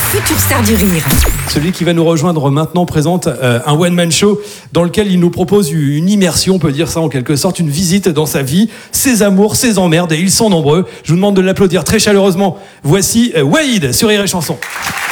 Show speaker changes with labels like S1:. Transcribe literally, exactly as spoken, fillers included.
S1: future star du rire.
S2: Celui qui va nous rejoindre maintenant présente euh, un one-man show dans lequel il nous propose une immersion, on peut dire ça en quelque sorte, une visite dans sa vie, ses amours, ses emmerdes, et ils sont nombreux. Je vous demande de l'applaudir très chaleureusement. Voici euh, Wahid sur Rire et Chanson.